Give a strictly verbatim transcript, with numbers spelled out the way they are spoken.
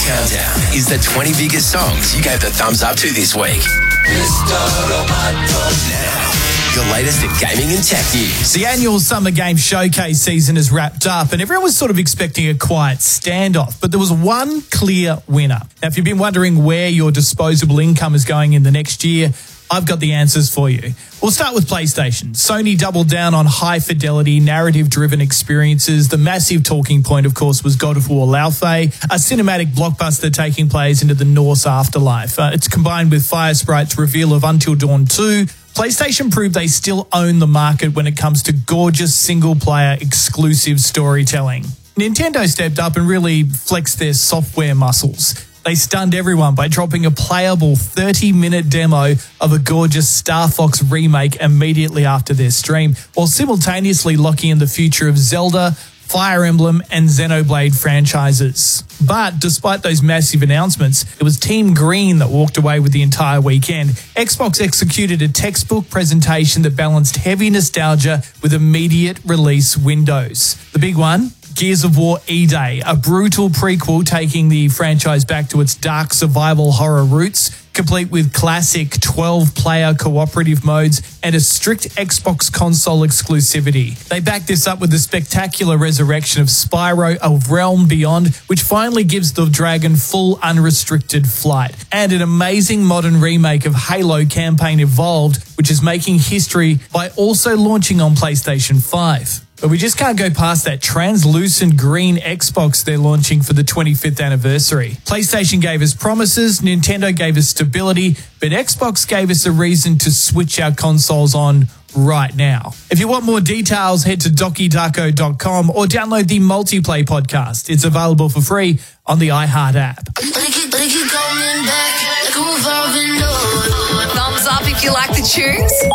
Countdown is the twenty biggest songs you gave the thumbs up to this week. Now, the latest in gaming and tech news. The annual Summer Game Showcase season is wrapped up and everyone was sort of expecting a quiet standoff, but there was one clear winner. Now, if you've been wondering where your disposable income is going in the next year, I've got the answers for you. We'll start with PlayStation. Sony doubled down on high-fidelity, narrative-driven experiences. The massive talking point, of course, was God of War Laufey, a cinematic blockbuster taking place into the Norse afterlife. Uh, it's combined with Firesprite's reveal of Until Dawn two. PlayStation proved they still own the market when it comes to gorgeous single-player exclusive storytelling. Nintendo stepped up and really flexed their software muscles. They stunned everyone by dropping a playable thirty-minute demo of a gorgeous Star Fox remake immediately after their stream, while simultaneously locking in the future of Zelda, Fire Emblem and Xenoblade franchises. But despite those massive announcements, it was Team Green that walked away with the entire weekend. Xbox executed a textbook presentation that balanced heavy nostalgia with immediate release windows. The big one? Gears of War E-Day, a brutal prequel taking the franchise back to its dark survival horror roots, complete with classic twelve-player cooperative modes and a strict Xbox console exclusivity. They backed this up with the spectacular resurrection of Spyro, A Realm Beyond, which finally gives the dragon full unrestricted flight, and an amazing modern remake of Halo Campaign Evolved, which is making history by also launching on PlayStation five. But we just can't go past that translucent green Xbox they're launching for the twenty-fifth anniversary. PlayStation gave us promises, Nintendo gave us stability, but Xbox gave us a reason to switch our consoles on right now. If you want more details, head to doki darko dot com or download the Multiplay podcast. It's available for free on the iHeart app. Thumbs up if you like the tunes.